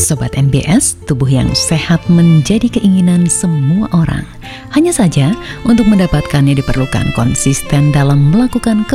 Sobat NBS, tubuh yang sehat menjadi keinginan semua orang. Hanya saja, untuk mendapatkannya diperlukan konsisten dalam melakukan